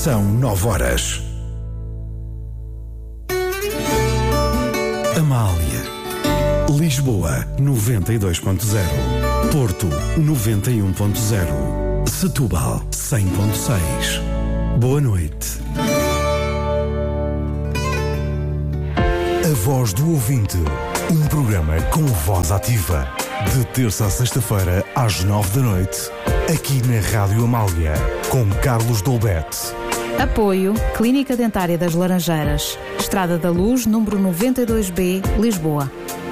São 9 horas. Amália. Lisboa 92.0. Porto 91.0. Setúbal 100.6. Boa noite. A Voz do Ouvinte. Um programa com voz ativa. De terça a sexta-feira às 9 da noite. Aqui na Rádio Amália. Com Carlos Dolbete. Apoio Clínica Dentária das Laranjeiras. Estrada da Luz, número 92B, Lisboa.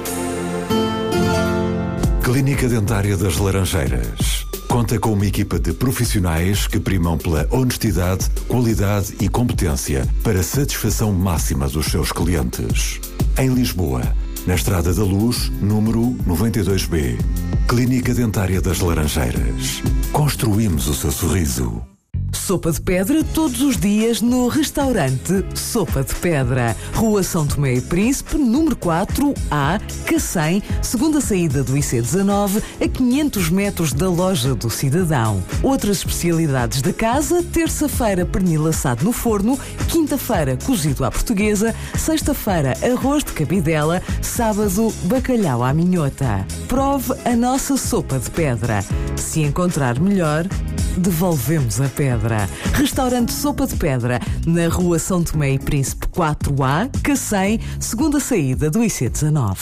Clínica Dentária das Laranjeiras. Conta com uma equipa de profissionais que primam pela honestidade, qualidade e competência para a satisfação máxima dos seus clientes. Em Lisboa, na Estrada da Luz, número 92B. Clínica Dentária das Laranjeiras. Construímos o seu sorriso. Sopa de Pedra todos os dias no restaurante Sopa de Pedra. Rua São Tomé e Príncipe, número 4A, Cacém, segunda saída do IC19, a 500 metros da loja do Cidadão. Outras especialidades da casa: terça-feira pernil assado no forno, quinta-feira cozido à portuguesa, sexta-feira arroz de cabidela, sábado bacalhau à minhota. Prove a nossa Sopa de Pedra. Se encontrar melhor, devolvemos a pedra. Restaurante Sopa de Pedra, na Rua São Tomé e Príncipe 4A, Cacém, segunda saída do IC19.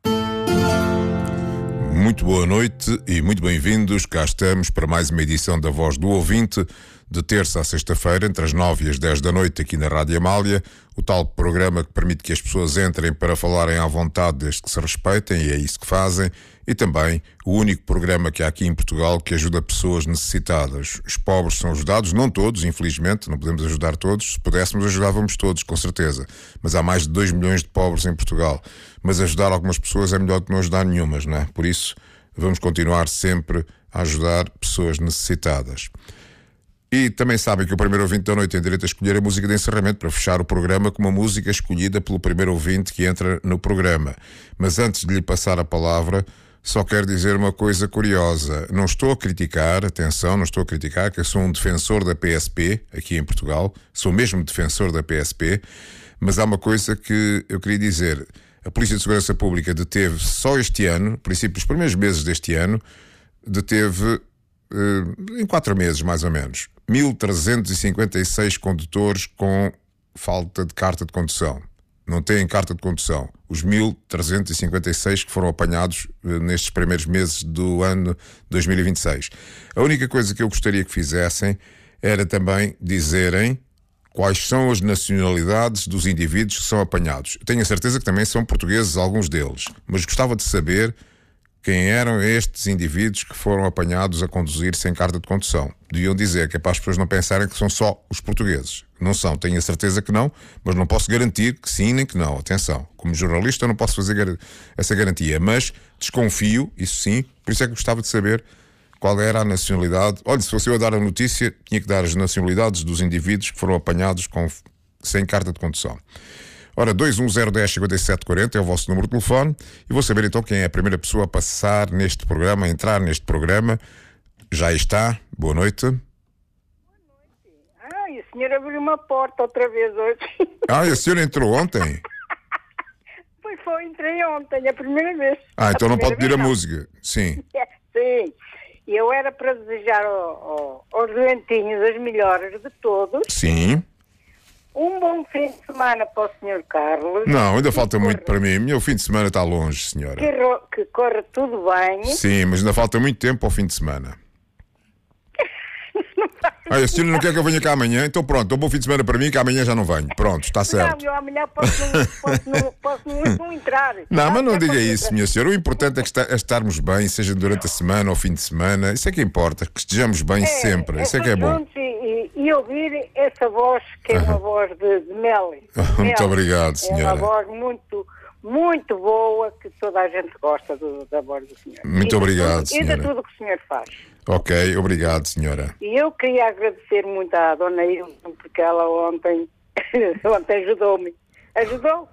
Muito boa noite e muito bem-vindos. Cá estamos para mais uma edição da Voz do Ouvinte, de terça a sexta-feira, entre as 9 e as 10 da noite, aqui na Rádio Amália, o tal programa que permite que as pessoas entrem para falarem à vontade desde que se respeitem, e é isso que fazem, e também o único programa que há aqui em Portugal que ajuda pessoas necessitadas. Os pobres são ajudados, não todos, infelizmente, não podemos ajudar todos. Se pudéssemos, ajudávamos todos, com certeza. Mas há mais de 2 milhões de pobres em Portugal. Mas ajudar algumas pessoas é melhor do que não ajudar nenhumas, não é? Por isso, vamos continuar sempre a ajudar pessoas necessitadas. E também sabem que o primeiro ouvinte da noite tem direito a escolher a música de encerramento para fechar o programa com uma música escolhida pelo primeiro ouvinte que entra no programa. Mas antes de lhe passar a palavra, só quero dizer uma coisa curiosa. Não estou a criticar, atenção, não estou a criticar, que eu sou um defensor da PSP, aqui em Portugal, sou mesmo defensor da PSP, mas há uma coisa que eu queria dizer. A Polícia de Segurança Pública deteve só este ano, princípio dos primeiros meses deste ano, deteve em 4 meses mais ou menos, 1.356 condutores com falta de carta de condução. Não têm carta de condução. Os 1.356 que foram apanhados nestes primeiros meses do ano 2026. A única coisa que eu gostaria que fizessem era também dizerem quais são as nacionalidades dos indivíduos que são apanhados. Eu tenho a certeza que também são portugueses, alguns deles, mas gostava de saber quem eram estes indivíduos que foram apanhados a conduzir sem carta de condução. Deviam dizer, que é para as pessoas não pensarem que são só os portugueses. Não são, tenho a certeza que não, mas não posso garantir que sim nem que não. Atenção, como jornalista não posso fazer essa garantia, mas desconfio, isso sim, por isso é que gostava de saber qual era a nacionalidade. Olha, se fosse eu a dar a notícia, tinha que dar as nacionalidades dos indivíduos que foram apanhados sem carta de condução. Ora, 210105740 é o vosso número de telefone e vou saber então quem é a primeira pessoa a passar neste programa, a entrar neste programa. Já está. Boa noite. Boa noite. Ai, a senhora abriu uma porta outra vez hoje. A senhora entrou ontem? Foi, entrei ontem, a primeira vez. Então não pode pedir a música. Sim. Sim. E eu era para desejar aos doentinhos as melhoras de todos. Sim. Um bom fim de semana para o Sr. Carlos. Não, ainda falta muito para mim. Meu fim de semana está longe, senhora. Que corra tudo bem. Sim, mas ainda falta muito tempo ao fim de semana. A senhora não quer que eu venha cá amanhã? Então pronto, um bom fim de semana para mim, que amanhã já não venho. Pronto, está certo. Não, eu amanhã posso não entrar. Não, mas não diga isso, minha senhora. O importante é estarmos bem, seja durante a semana ou fim de semana. Isso é que importa, que estejamos bem sempre. Isso é que é bom. E ouvir essa voz, que é uma voz de mel. Muito obrigado, senhora. É uma voz muito, muito boa, que toda a gente gosta da voz do senhor. Muito obrigado, senhora. E de tudo que o senhor faz. Ok, obrigado, senhora. E eu queria agradecer muito à dona Ilma, porque ela ontem ajudou-me. Ajudou?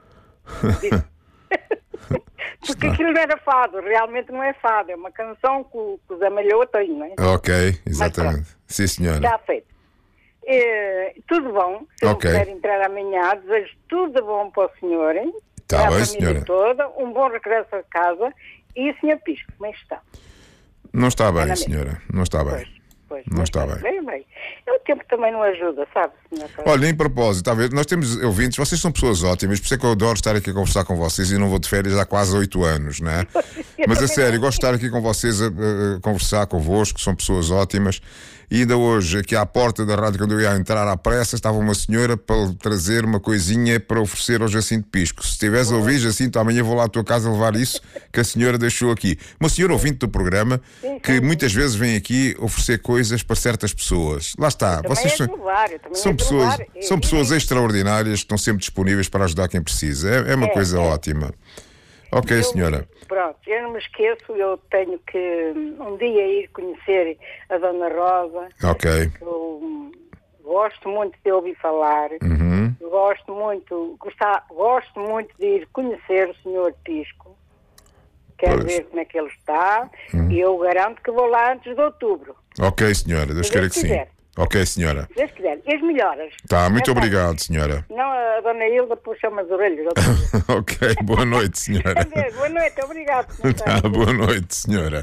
Porque aquilo não era fado, realmente não é fado, é uma canção que o Zé Malhoa tem, não é? Ok, exatamente. Sim, senhora. Está feito. Tudo bom. Se eu puder entrar amanhã, desejo tudo de bom para o senhor, hein? Está para bem, a família senhora. toda, um bom regresso a casa. E o senhor Pisco, como é que está? Não está bem, senhora. Não está bem. Pois, Não está bem. Bem. O tempo também não ajuda, sabe, senhor? Olha, em propósito, tá a ver? Nós temos ouvintes, vocês são pessoas ótimas, por isso é que eu adoro estar aqui a conversar com vocês e não vou de férias há quase 8 anos, não é? Mas a sério, gosto de estar aqui com vocês a conversar convosco, são pessoas ótimas. E ainda hoje, aqui à porta da rádio, quando eu ia entrar à pressa, estava uma senhora para trazer uma coisinha para oferecer ao Jacinto Pisco. Se estiveres a ouvir, Jacinto, amanhã vou lá à tua casa levar isso que a senhora deixou aqui. Uma senhora ouvinte do programa que muitas vezes vem aqui oferecer coisas para certas pessoas. Lá está. Vocês são pessoas extraordinárias que estão sempre disponíveis para ajudar quem precisa. É uma coisa ótima. Ok, senhora. Pronto, eu não me esqueço, eu tenho que um dia ir conhecer a Dona Rosa. Ok. Eu gosto muito de ouvir falar. Gosto muito de ir conhecer o Sr. Pisco. Quero ver como é que ele está. E eu garanto que vou lá antes de outubro. Ok, senhora, Deus queira que sim. Ok, senhora. Se Deus quiser. E as melhoras? Tá, muito obrigado, senhora. Não, a Dona Hilda puxa-me as orelhas. Ok, boa noite, senhora. Boa noite, obrigado. Tá, boa noite, senhora.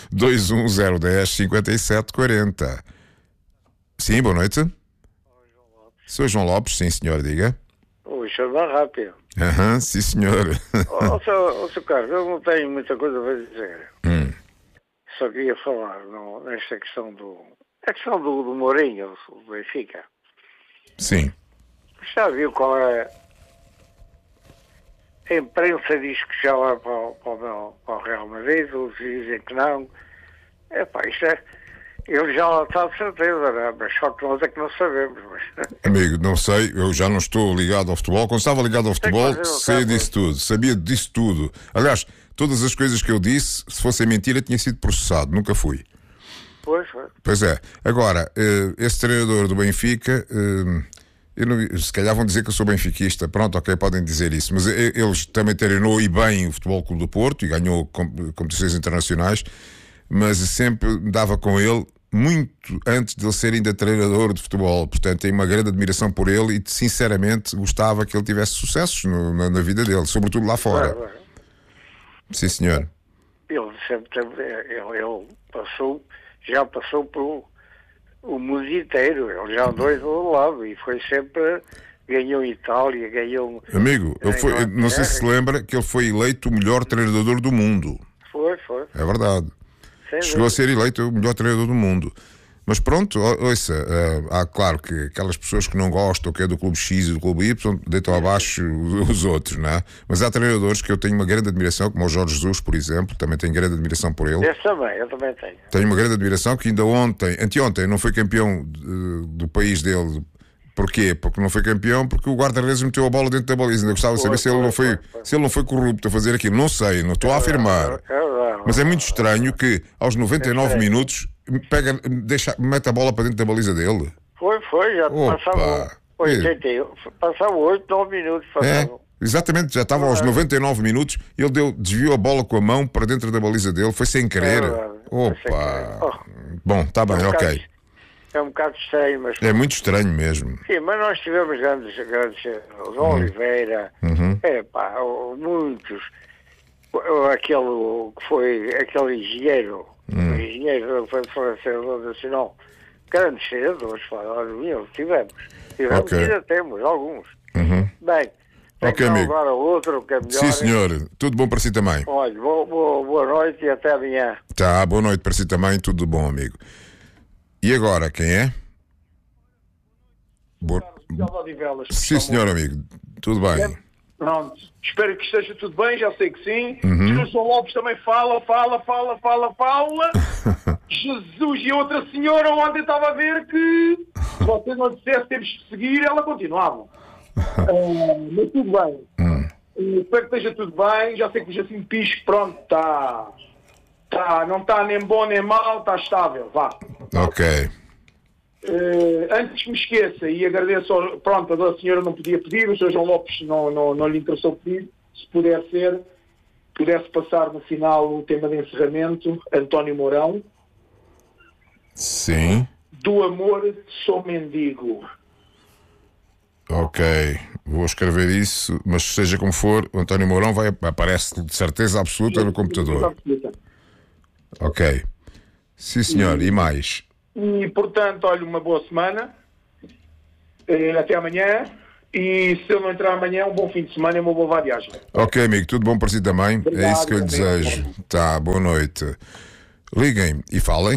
210-5740. Sim, boa noite. Sou João Lopes, sim, senhor, diga. Puxa, vá rápido. Sim, senhor. Seu Carlos, eu não tenho muita coisa para dizer. Só queria falar nesta questão do Mourinho, do Benfica. Sim. Já viu qual é? A imprensa diz que já vai para o Real Madrid, outros dizem que não. Isto é... Ele já lá está de certeza, né? Mas só que nós é que não sabemos. Mas... Amigo, não sei, eu já não estou ligado ao futebol. Quando estava ligado ao futebol, sei disso tudo, sabia disso tudo. Aliás, todas as coisas que eu disse, se fossem mentira, tinha sido processado, nunca fui. Pois é. Agora, esse treinador do Benfica, se calhar vão dizer que eu sou benfiquista. Pronto, ok, podem dizer isso. Mas eles também treinou e bem o Futebol Clube do Porto e ganhou competições internacionais, mas sempre dava com ele muito antes de ele ser ainda treinador de futebol. Portanto, tenho uma grande admiração por ele e, sinceramente, gostava que ele tivesse sucessos na vida dele, sobretudo lá fora. Sim, senhor. Ele sempre já passou por o mundo inteiro. Ele já andou em todo lado e foi sempre... Ganhou Itália, ganhou... Amigo, não sei se lembra que ele foi eleito o melhor treinador do mundo. Foi. É verdade. Chegou a ser eleito o melhor treinador do mundo. Mas pronto, ouça, há claro que aquelas pessoas que não gostam, que é do clube X e do clube Y, deitam abaixo os outros, não é? Mas há treinadores que eu tenho uma grande admiração, como o Jorge Jesus, por exemplo, também tenho grande admiração por ele. Eu também tenho. Tenho uma grande admiração, que ainda anteontem, não foi campeão do país dele. Porquê? Porque não foi campeão, porque o guarda-redes meteu a bola dentro da baliza. Ainda gostava de saber se ele não foi corrupto a fazer aquaquilo. Não sei, não estou a afirmar. Mas é muito estranho que aos 99 minutos mete a bola para dentro da baliza dele. Foi, já passava 81, passava 8, 9 minutos. Exatamente, já estava aos 99 minutos, ele desviou a bola com a mão para dentro da baliza dele, foi sem querer. Bom, está bem, ok. É um bocado estranho, mas... É muito estranho mesmo. Sim, mas nós tivemos grandes os Oliveira, muitos. Aquele engenheiro, o engenheiro foi selecionador nacional. Grandes treinadores, tivemos e ainda temos alguns. Bem, ok, amigo. Agora outro que é melhor. Sim, senhor. Tudo bom para si também. Olha, boa noite e até amanhã. Tá, boa noite para si também, tudo bom, amigo. E agora, quem é? Sim, senhor, amigo. Tudo bem. Pronto. Espero que esteja tudo bem, já sei que sim. O João Lopes também fala. Jesus e outra senhora ontem estava a ver que se você não dissesse temos que seguir, ela continuava. Mas tudo bem. Espero que esteja tudo bem. Já sei que o Jacinto Pisco, pronto, não está nem bom nem mal, está estável, vá. Ok. Antes que me esqueça, e agradeço, pronto, a senhora não podia pedir, o Sr. João Lopes não lhe interessou pedir, se pudesse passar no final o tema de encerramento, António Mourão. Sim. do amor sou mendigo. Ok, vou escrever isso, mas seja como for, o António Mourão aparece de certeza absoluta no computador. Ok. Sim, senhor. E mais? E, portanto, olha, uma boa semana. Até amanhã. E se eu não entrar amanhã, um bom fim de semana e uma boa viagem. Ok, amigo. Tudo bom para si também? Obrigado, é isso que eu lhe desejo. Tá, boa noite. Liguem e falem.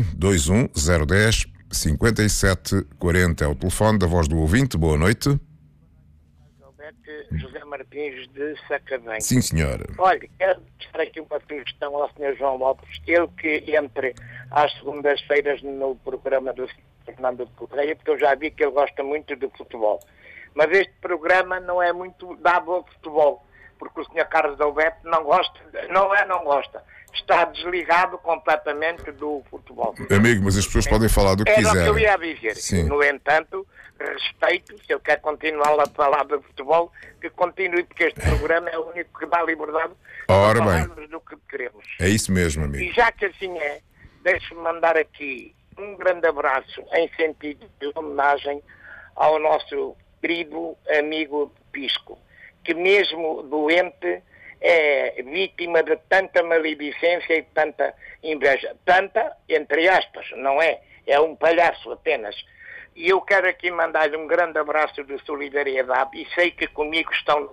21010-5740 é o telefone da voz do ouvinte. Boa noite. José Martins de Sacavém. Sim, senhora. Olha, quero deixar aqui uma sugestão ao Sr. João Lopes, ele que entre às segundas-feiras no programa do Fernando de Correia, porque eu já vi que ele gosta muito de futebol. Mas este programa não é muito dado ao futebol, porque o Sr. Carlos Alberto não gosta, não gosta. Está desligado completamente do futebol. Amigo, mas as pessoas podem falar do que quiserem. Era o que eu ia dizer. Sim. No entanto, respeito, se ele quer continuar a falar de futebol, que continue, porque este programa é o único que dá liberdade Ora para bem. falarmos do que queremos. É isso mesmo, amigo. E já que assim é, deixe-me mandar aqui um grande abraço em sentido de homenagem ao nosso querido amigo Pisco, que mesmo doente é vítima de tanta maledicência e de tanta inveja. Tanta, entre aspas, não é? É um palhaço apenas. E eu quero aqui mandar-lhe um grande abraço de solidariedade e sei que comigo estão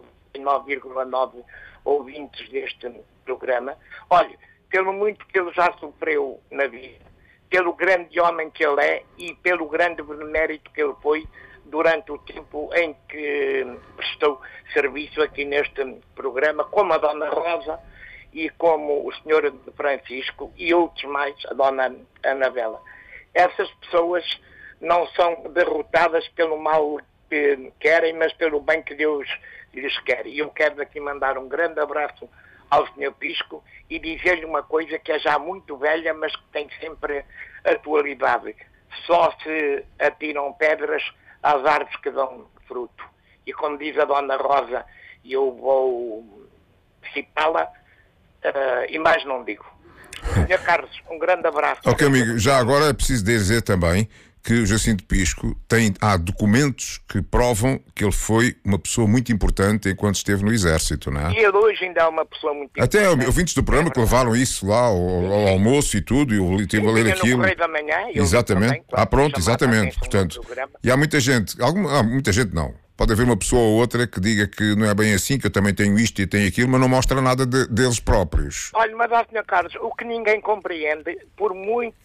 9,9 ouvintes deste programa. Olha, pelo muito que ele já sofreu na vida, pelo grande homem que ele é e pelo grande benemérito que ele foi durante o tempo em que prestou serviço aqui neste programa, como a Dona Rosa e como o Sr. Francisco e outros mais, a Dona Anabela. Essas pessoas não são derrotadas pelo mal que querem, mas pelo bem que Deus lhes quer. E eu quero aqui mandar um grande abraço ao Sr. Pisco e dizer-lhe uma coisa que é já muito velha, mas que tem sempre atualidade. Só se atiram pedras às árvores que dão fruto. E como diz a Dona Rosa, e eu vou citá-la, e mais não digo. Sr. Carlos, um grande abraço. Ok, amigo, já agora é preciso dizer também que o Jacinto Pisco há documentos que provam que ele foi uma pessoa muito importante enquanto esteve no Exército, não é? E ele hoje ainda é uma pessoa muito importante. Até ouvintes do programa que levaram isso lá ao almoço e tudo, e eu estive a ler aquilo. No Correio da Manhã, exatamente. Também, pronto, exatamente. Portanto, e há muita gente, muita gente não. Pode haver uma pessoa ou outra que diga que não é bem assim, que eu também tenho isto e tenho aquilo, mas não mostra nada deles próprios. Olha, mas Sr. Carlos, o que ninguém compreende, por muito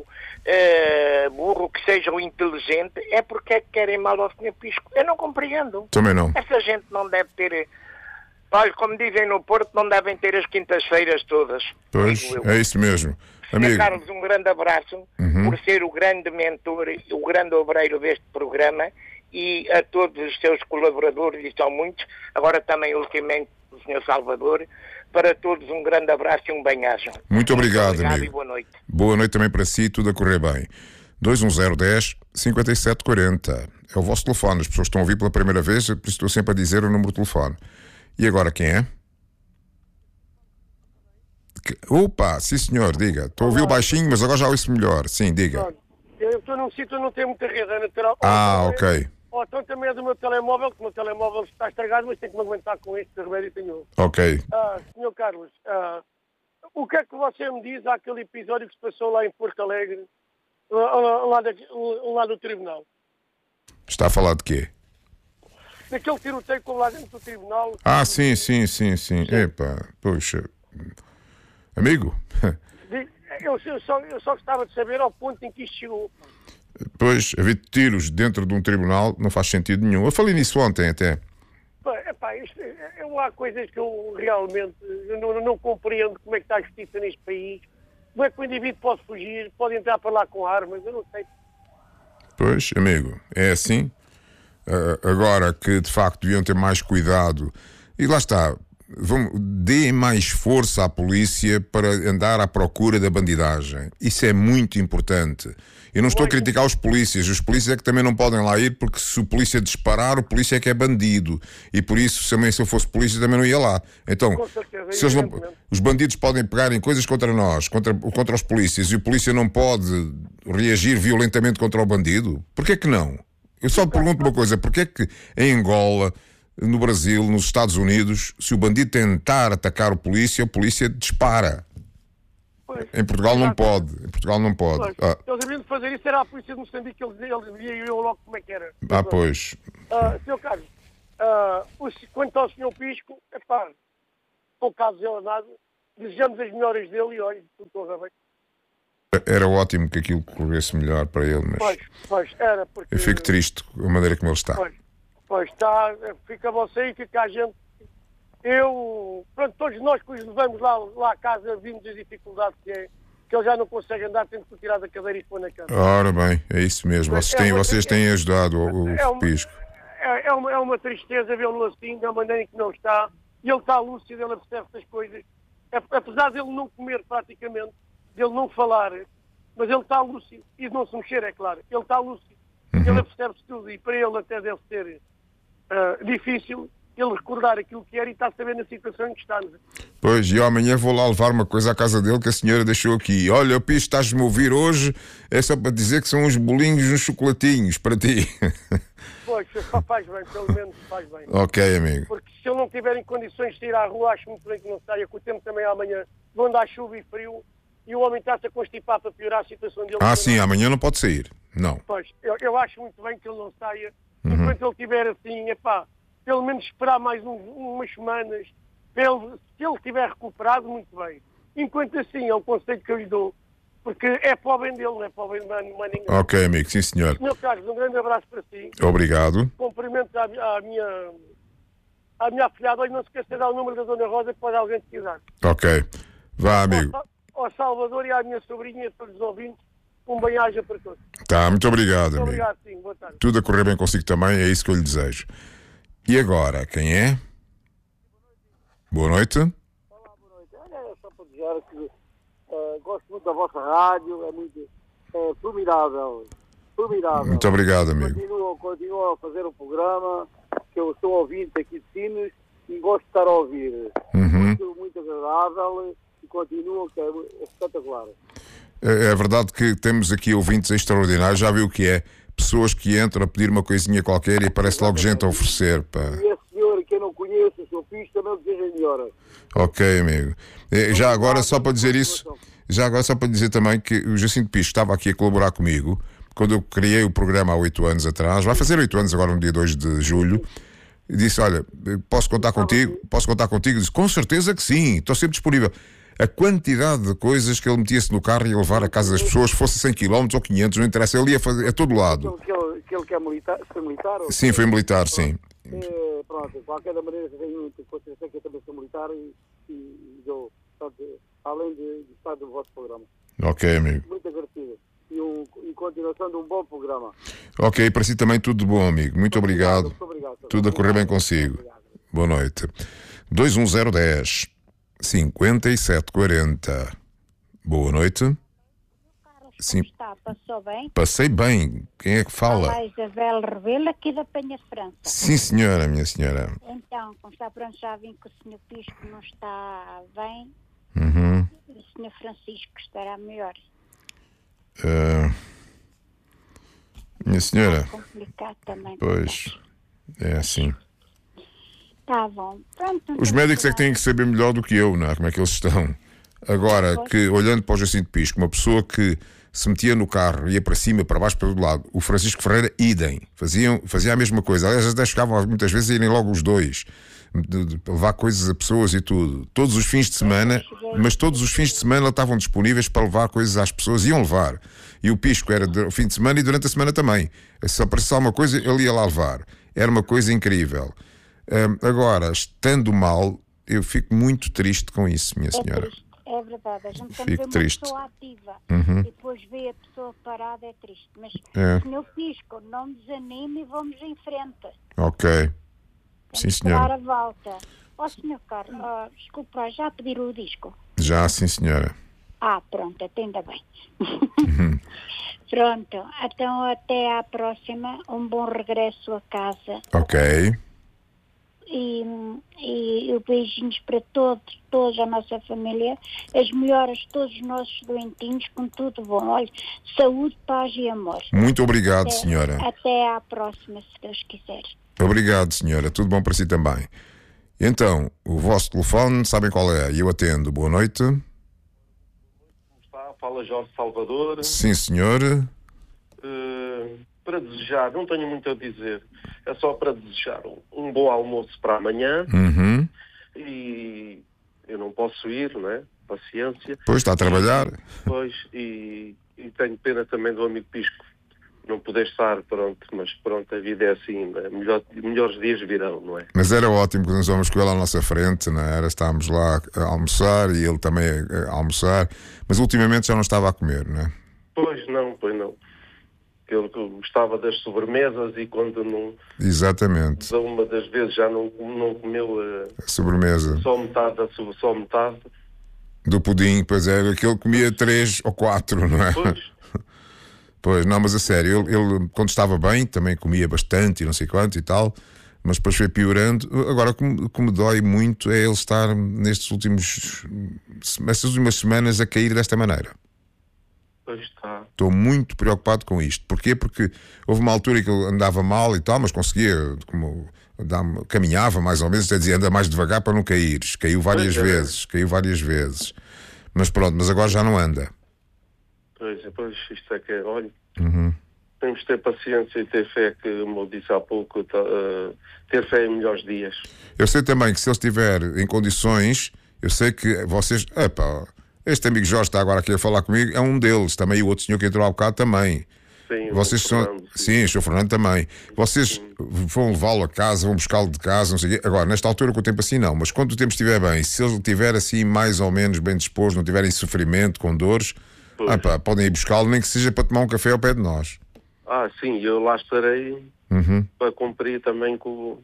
burro que seja o inteligente, é porque é que querem mal ao Sr. Pisco. Eu não compreendo. Também não. Essa gente não deve ter... Olha, como dizem no Porto, não devem ter as quintas-feiras todas. Pois, é isso mesmo. Amigo. Sr. Carlos, um grande abraço por ser o grande mentor, o grande obreiro deste programa, e a todos os seus colaboradores, e são muitos, agora também ultimamente o Sr. Salvador, para todos um grande abraço e um bem-aja. Muito obrigado, amigo. E boa noite. Boa noite também para si, tudo a correr bem. 210-5740. É o vosso telefone, as pessoas estão a ouvir pela primeira vez, por isso estou sempre a dizer o número de telefone. E agora quem é? Opa, sim senhor, diga. Estou a ouvir baixinho, mas agora já ouço melhor. Sim, diga. Eu estou num sítio onde não tem muita rede, é natural. Ok. Então também é do meu telemóvel, que o meu telemóvel está estragado, mas tenho que me aguentar com este remédio que tenho. Ok. Senhor Carlos, o que é que você me diz àquele episódio que se passou lá em Porto Alegre, lá do tribunal? Está a falar de quê? Daquele tiroteio com lá dentro do tribunal. Sim. Epa, poxa. Amigo? Eu só gostava de saber ao ponto em que isto chegou. Pois, haver tiros dentro de um tribunal não faz sentido nenhum. Eu falei nisso ontem até. Há coisas que eu realmente não compreendo como é que está a justiça neste país. Como é que o indivíduo pode fugir, pode entrar para lá com armas, eu não sei. Pois, amigo, é assim. Agora que de facto deviam ter mais cuidado. E lá está, deem mais força à polícia para andar à procura da bandidagem. Isso é muito importante. Eu não estou a criticar os polícias é que também não podem lá ir, porque se o polícia disparar, o polícia é que é bandido. E por isso, se eu fosse polícia, também não ia lá. Então, se os bandidos podem pegar em coisas contra nós, contra os polícias, e o polícia não pode reagir violentamente contra o bandido, porquê é que não? Eu só pergunto uma coisa, porquê é que em Angola, no Brasil, nos Estados Unidos, se o bandido tentar atacar o polícia dispara? Pois, em Portugal não pode. Eles haviam de fazer isso, era a polícia de Moçambique, eles viam logo como é que era. Pois. Sr. Carlos, quanto ao Sr. Pisco, por caso dele nada, desejamos as melhoras dele e olha, tudo corra bem. Era ótimo que aquilo corresse melhor para ele, mas Pois, era porque... eu fico triste com a maneira como ele está. Pois está, fica você e fica a gente. Todos nós que os levamos lá à casa vimos a dificuldade que é, que ele já não consegue andar, tendo que tirar da cadeira e pôr na cama. Ora bem, é isso mesmo. Vocês têm ajudado o Pisco. É uma tristeza vê-lo assim, da maneira em que não está. E ele está lúcido, ele percebe essas coisas. Apesar de ele não comer praticamente, de ele não falar, mas ele está lúcido. E de não se mexer, é claro. Ele está lúcido. Ele percebe-se tudo. E para ele até deve ser difícil ele recordar aquilo que era e está a saber na situação em que está. Pois, e eu amanhã vou lá levar uma coisa à casa dele que a senhora deixou aqui. Olha, Pisco, estás-me a ouvir hoje, é só para dizer que são uns bolinhos, uns chocolatinhos para ti. Pois, faz bem, pelo menos faz bem. Ok, amigo. Porque se ele não tiver em condições de sair à rua, acho muito bem que não saia, que o tempo também amanhã vão dar chuva e frio e o homem está-se a constipar para piorar a situação dele. Sim, amanhã não pode sair. Não. Pois, eu acho muito bem que ele não saia. Enquanto ele estiver assim, pelo menos esperar mais umas semanas, se ele estiver recuperado, muito bem. Enquanto assim, é o conselho que eu lhe dou, porque é para o bem dele, não é para o bem de ninguém. Ok, amigo, sim senhor. Senhor Carlos, um grande abraço para si. Obrigado. Cumprimentos à minha afilhada, e não se esqueça de dar o número da Dona Rosa, que pode alguém precisar. Ok, vá, amigo. Ao Salvador e à minha sobrinha, todos os ouvintes, um bem-aja para todos. Tá, muito obrigado, amigo. Obrigado, sim, boa tarde. Tudo a correr bem consigo também, é isso que eu lhe desejo. E agora, quem é? Boa noite. Olá, boa noite. É só para dizer que gosto muito da vossa rádio, é muito formidável. Muito obrigado, amigo. Continuo a fazer um programa que eu sou ouvinte aqui de Sines e gosto de estar a ouvir. Muito agradável e continuo, que é espetacular. É verdade que temos aqui ouvintes extraordinários, já viu o que é? Pessoas que entram a pedir uma coisinha qualquer e aparece logo gente a oferecer. Pá. E a senhora que eu não conheço, o seu Pisco, também deseja melhor. Ok, amigo. Já agora, só para dizer isso, também que o Jacinto Pisco estava aqui a colaborar comigo quando eu criei o programa há 8 anos atrás, vai fazer 8 anos agora no dia 2 de julho, e disse, olha, posso contar contigo? Disse, com certeza que sim, estou sempre disponível. A quantidade de coisas que ele metia-se no carro e ia levar à casa das pessoas, fosse 100 km ou 500, não interessa, ele ia fazer a todo lado. Aquele que é militar, foi militar? Sim, foi militar, sim. Pronto, de qualquer maneira, tenho consideração que eu também sou militar e dou, além de estar no vosso programa. Ok, amigo. Muito agradecido. E continuação de um bom programa. Ok, para si também tudo de bom, amigo. Muito obrigado. Tudo a correr bem consigo. Boa noite. 21010 5740. Boa noite. Carlos, sim. Como está? Passou bem? Passei bem. Quem é que fala? Olá, Isabel Rebelo, aqui da Penha de França. Sim, senhora, minha senhora. Então, como está pronto, já vim que o Sr. Pisco não está bem. O Sr. Francisco estará melhor. Minha senhora. É complicado também. Pois, é assim. Tá bom. Pronto, os médicos é que têm que saber melhor do que eu, não é? Como é que eles estão. Agora, que olhando para o Jacinto Pisco, uma pessoa que se metia no carro, ia para cima, para baixo, para todo lado, o Francisco Ferreira, idem. Fazia a mesma coisa. Aliás, até chegavam muitas vezes a irem logo os dois, de levar coisas a pessoas e tudo. Todos os fins de semana, mas todos os fins de semana estavam disponíveis para levar coisas às pessoas, iam levar. E o Pisco era o fim de semana e durante a semana também. Se aparecesse alguma coisa, ele ia lá levar. Era uma coisa incrível. Agora, estando mal, eu fico muito triste com isso, minha senhora. É verdade, a gente fico tem que ver triste. Uma pessoa ativa e depois vê a pessoa parada, é triste. Mas, Sr. Pisco, não desanime e vamos em frente. Ok. Sim, senhora. Dar a volta. Senhor Carlos, desculpa, já pediram o disco? Já, sim, senhora. Pronto, até ainda bem. Pronto, então até à próxima. Um bom regresso a casa. Ok. E beijinhos para todos a nossa família, as melhoras a todos os nossos doentinhos, com tudo bom. Olha, saúde, paz e amor. Muito obrigado, senhora. Até à próxima, se Deus quiser. Obrigado, senhora. Tudo bom para si também. Então, o vosso telefone, sabem qual é? Eu atendo. Boa noite. Como está? Fala Jorge Salvador. Sim, senhor. Para desejar, não tenho muito a dizer, é só para desejar um bom almoço para amanhã. E eu não posso ir, não é? Paciência. Pois, está a trabalhar. Pois, e tenho pena também do amigo Pisco não poder estar, pronto, mas pronto, a vida é assim, não é? Melhores dias virão, não é? Mas era ótimo que nós vamos com ele à nossa frente, não é? Estávamos lá a almoçar e ele também a almoçar, mas ultimamente já não estava a comer, não é? Pois não. Ele gostava das sobremesas e quando não... Exatamente. Uma das vezes já não comeu a sobremesa. Só metade. Do pudim, pois é, aquele comia 3 ou 4, não é? Pois, não, mas a sério, ele quando estava bem também comia bastante e não sei quanto e tal, mas depois foi piorando. Agora, o que me dói muito é ele estar nessas últimas semanas a cair desta maneira. Pois está. Estou muito preocupado com isto. Porquê? Porque houve uma altura que ele andava mal e tal, mas conseguia, caminhava mais ou menos, até dizia, anda mais devagar para não caíres. Caiu várias vezes. Mas pronto, mas agora já não anda. Pois, isto é que é, olha, temos de ter paciência e ter fé, que, como eu disse há pouco, ter fé em melhores dias. Eu sei também que se ele estiver em condições, eu sei que vocês... Este amigo Jorge está agora aqui a falar comigo, é um deles, também o outro senhor que entrou há bocado também. Sim, vocês são... Sim, o senhor Fernando também. Vocês vão levá-lo a casa, vão buscá-lo de casa, não sei o quê. Agora, nesta altura com o tempo assim não, mas quando o tempo estiver bem, se ele estiver assim mais ou menos bem disposto, não tiver em sofrimento, com dores, podem ir buscá-lo, nem que seja para tomar um café ao pé de nós. Sim, eu lá estarei para cumprir também com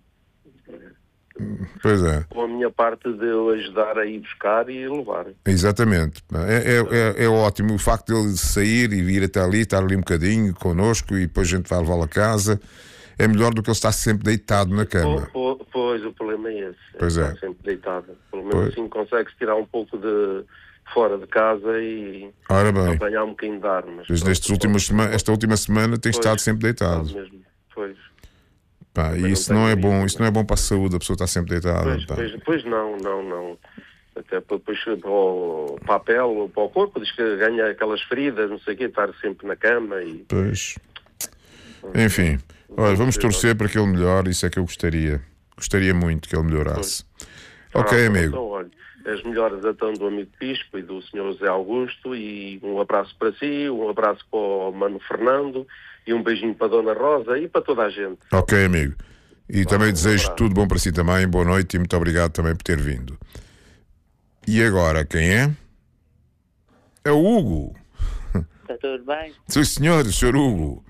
a minha parte de eu ajudar a ir buscar e levar. Exatamente. É ótimo o facto de ele sair e vir até ali, estar ali um bocadinho connosco e depois a gente vai levá-lo a casa. É melhor do que ele estar sempre deitado na cama. Pois, o problema é esse. Pois é. Estar sempre deitado. Pelo menos assim consegue-se tirar um pouco de fora de casa e apanhar um bocadinho de ar. Mas esta última semana tem estado sempre deitado. Mesmo. Pois. E isso não é bom, para a saúde, a pessoa está sempre deitada. Pois não. Até depois para a pele ou para o corpo, diz que ganha aquelas feridas, não sei o quê, estar sempre na cama e... Pois. Enfim, olha, vamos torcer para que ele melhore, isso é que eu gostaria. Gostaria muito que ele melhorasse. Ok, amigo. Então, olha, as melhoras então do amigo Pisco e do Sr. José Augusto, e um abraço para si, um abraço para o Mano Fernando e um beijinho para a Dona Rosa e para toda a gente. Ok, amigo. E também desejo tudo bom para si também, boa noite e muito obrigado também por ter vindo. E agora, quem é? É o Hugo. Está tudo bem? Sim, senhor, o Sr. Hugo.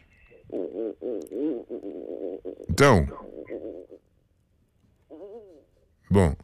Então. Bom.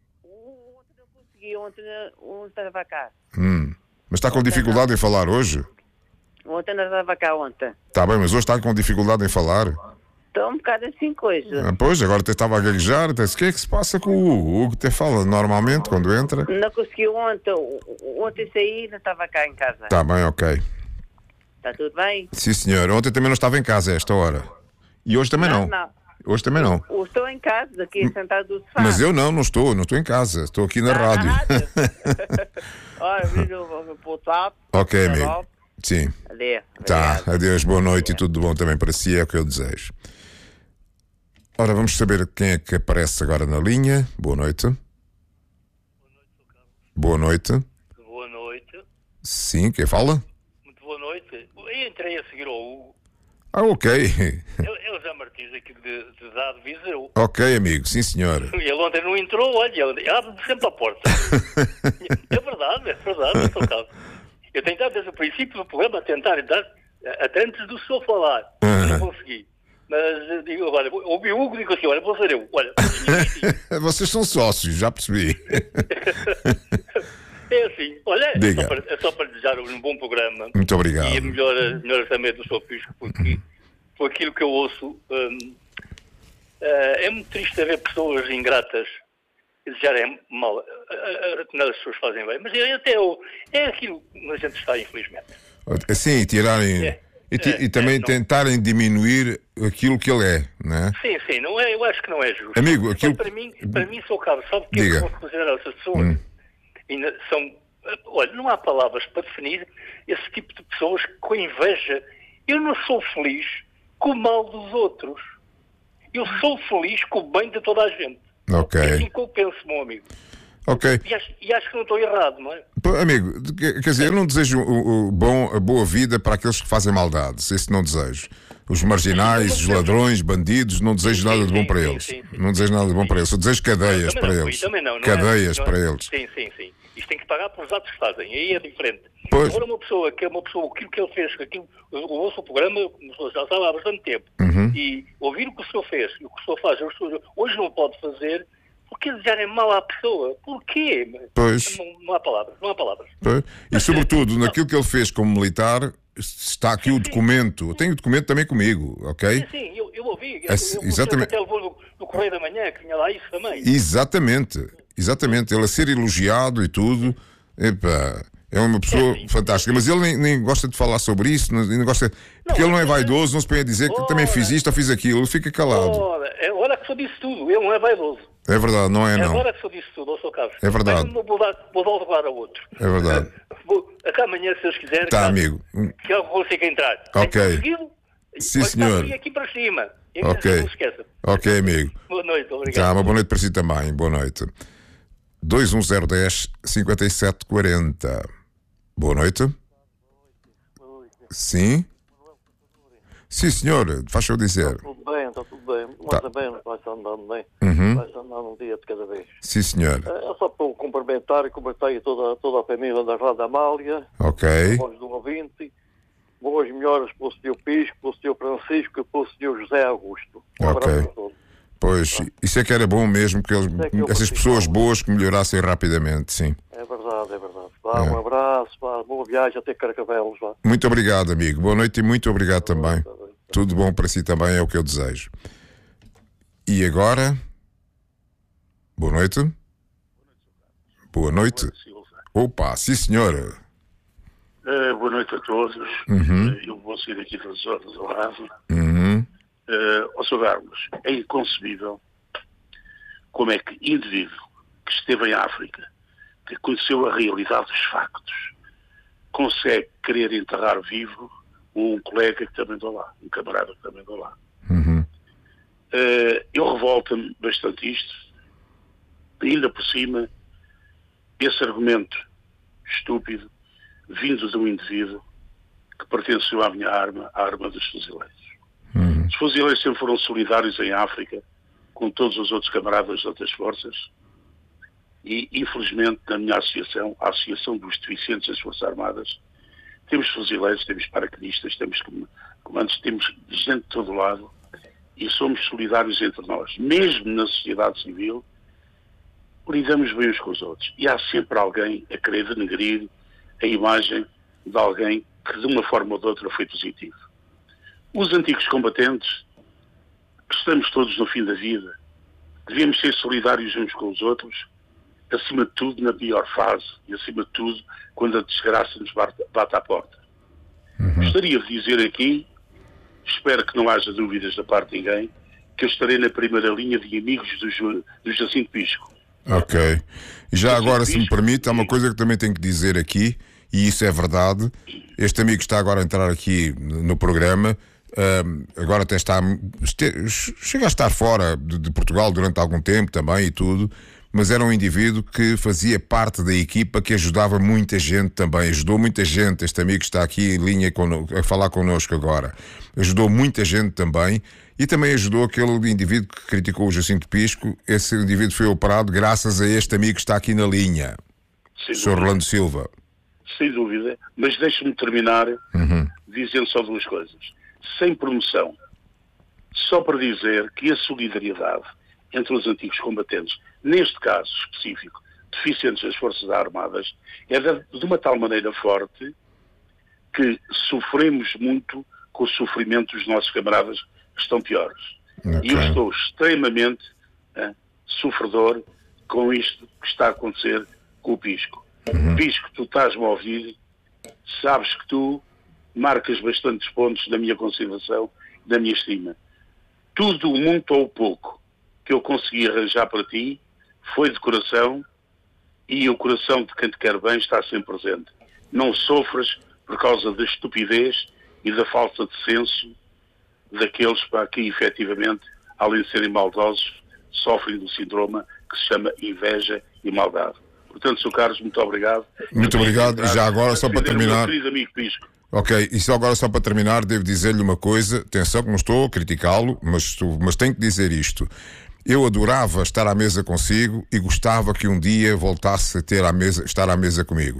Ontem estava cá. Mas está com dificuldade em falar hoje? Ontem não estava cá ontem. Está bem, mas hoje está com dificuldade em falar? Estou um bocado assim coisa. Pois, agora até estava a gaguejar, até o que é que se passa com o Hugo? O Hugo até fala normalmente quando entra. Não conseguiu ontem. Ontem saí, não estava cá em casa. Está bem, ok. Está tudo bem? Sim, senhor. Ontem também não estava em casa a esta hora. E hoje também não. Hoje também não. Eu estou em casa, aqui sentado do sofá. Mas eu não estou em casa. Estou aqui na rádio. Olha, vou para o top. Ok, amigo. Sim. Adeus. Tá, adeus, boa noite e tudo de bom também para si, é o que eu desejo. Ora, vamos saber quem é que aparece agora na linha. Boa noite. Boa noite. Boa noite. Sim, quem fala? Muito boa noite. Eu entrei a seguir ao Hugo. Ok. É o Zé Martins aqui de Dado Viseu. Ok, amigo, sim senhor. Ele ontem não entrou, olha, ele abre sempre a porta. É verdade, estou calmo. Eu tenho dado desde o princípio do programa a tentar dar, até antes do senhor falar. Não consegui. Mas digo, olha, ouvi o Hugo e digo assim, olha, vou ser eu. Olha, vocês são sócios, já percebi. É assim, olha, Diga. é só para desejar um bom programa. Muito obrigado. E a melhor também do Sr. Pisco, porque por aquilo que eu ouço, é muito triste haver pessoas ingratas que desejarem mal, que as pessoas fazem bem, mas é aquilo que a gente está, infelizmente. Assim, tirarem... E também tentarem diminuir aquilo que ele é, não é? Sim, não é, eu acho que não é justo. Amigo, aquilo... Para mim, Sr. Carlos, sabe o que eu posso considerar essas pessoas? Ainda são... Olha, não há palavras para definir esse tipo de pessoas com inveja. Eu não sou feliz com o mal dos outros. Eu sou feliz com o bem de toda a gente. Ok. É assim que eu penso, meu amigo. Ok. E acho que não estou errado, não é? Amigo, quer dizer, eu não desejo a boa vida para aqueles que fazem maldades. Isso não desejo. Os marginais, os ladrões, bandidos, não desejo nada de bom para eles. Não desejo nada de bom para eles. Eu desejo cadeias para eles. Cadeias para eles. Sim. Isto tem que pagar pelos atos que fazem. Aí é diferente. Pois. Agora aquilo que ele fez, eu ouço o programa, já sabe há bastante tempo. E ouvir o que o senhor fez e o que o senhor faz, hoje não pode fazer. Porquê desejarem mal à pessoa? Porquê? Pois. Não há palavras. Pois. E sobretudo, naquilo que ele fez como militar, está aqui o documento. Eu tenho o documento também comigo, ok? Sim, eu ouvi. Exatamente. Até levou no Correio da Manhã, que tinha lá isso também. Exatamente. Ele a ser elogiado e tudo. Epa, é uma pessoa fantástica. Mas ele nem gosta de falar sobre isso, nem gosta... Porque ele não é vaidoso, não se põe a dizer que também fiz isto ou fiz aquilo. Ele fica calado. Olha que só disse tudo. Ele não é vaidoso. É verdade, não é não. Agora que só disse tudo, Sr. Carlos. É verdade. Vou dar lugar a outro. É verdade. Até amanhã, se eles quiserem. Tá, amigo. Que eu consiga entrar. Ok. Sim, senhor. Aqui para cima. Ok. Não se esqueça. Ok, amigo. Boa noite, obrigado. Tá, uma boa noite para si também. Boa noite. 210-5740. Boa noite. Sim? Sim, senhor. Faz eu dizer. Está tudo bem. Mas também vai-se andando bem. Vai-se andando um dia de cada vez. Sim, senhor. É só para cumprimentar aí toda a família da Rádio Amália. Ok. Bons do ouvinte. Boas melhoras para o Sr. Pisco, para o Sr. Francisco e para o Sr. José Augusto. Ok. Pois, isso é que era bom mesmo, que essas pessoas boas que melhorassem rapidamente, sim. É verdade. Vá, um abraço, vá, boa viagem até Carcavelos. Vá. Muito obrigado, amigo. Boa noite e muito obrigado também. Tudo bom para si também, é o que eu desejo. E agora? Boa noite. Boa noite. Opa, sim, senhora. Boa noite a todos. Eu vou sair aqui das horas ao raso. Sr. Carlos, é inconcebível como é que indivíduo que esteve em África, que conheceu a realidade dos factos, consegue querer enterrar vivo um colega que também está lá, um camarada que também está lá. Eu revolto-me bastante isto, ainda por cima, esse argumento estúpido, vindo de um indivíduo que pertenceu à minha arma, à arma dos fuzileiros. Os fuzileiros sempre foram solidários em África com todos os outros camaradas de outras forças e, infelizmente, na minha associação, a Associação dos Deficientes das Forças Armadas, temos fuzileiros, temos paraquedistas, temos comandos, temos gente de todo lado e somos solidários entre nós. Mesmo na sociedade civil, lidamos bem uns com os outros. E há sempre alguém a querer denegrir a imagem de alguém que, de uma forma ou de outra, foi positivo. Os antigos combatentes, que estamos todos no fim da vida, devemos ser solidários uns com os outros, acima de tudo na pior fase e acima de tudo quando a desgraça nos bate à porta. Gostaria de dizer aqui, espero que não haja dúvidas da parte de ninguém, que eu estarei na primeira linha de amigos do Jacinto Pisco. Ok. E já agora, se me permite, há uma coisa que também tenho que dizer aqui, e isso é verdade. Este amigo está agora a entrar aqui no programa. Agora até chega a estar fora de Portugal durante algum tempo também e tudo, mas era um indivíduo que fazia parte da equipa que ajudava muita gente também, ajudou muita gente. Este amigo está aqui em linha a falar connosco agora, ajudou muita gente também e também ajudou aquele indivíduo que criticou o Jacinto Pisco. Esse indivíduo foi operado graças a este amigo que está aqui na linha, Sr. Orlando Silva. Sem dúvida, mas deixe-me terminar dizendo só duas coisas. Sem promoção só para dizer que a solidariedade entre os antigos combatentes, neste caso específico, deficientes das Forças Armadas, é de uma tal maneira forte que sofremos muito com o sofrimento dos nossos camaradas que estão piores. Okay. E eu estou extremamente sofredor com isto que está a acontecer com o Pisco. Pisco, tu estás-me a ouvir, sabes que tu marcas bastantes pontos da minha consideração, da minha estima. Tudo, muito ou pouco, que eu consegui arranjar para ti foi de coração, e o coração de quem te quer bem está sempre presente. Não sofras por causa da estupidez e da falta de senso daqueles que efetivamente, além de serem maldosos, sofrem do síndrome que se chama inveja e maldade. Portanto, Sr. Carlos, muito obrigado. Muito obrigado. E já agora, só para terminar... Meu querido amigo Pisco. Ok, e só agora, só para terminar, devo dizer-lhe uma coisa. Atenção que não estou a criticá-lo, mas tenho que dizer isto. Eu adorava estar à mesa consigo e gostava que um dia voltasse a estar à mesa comigo.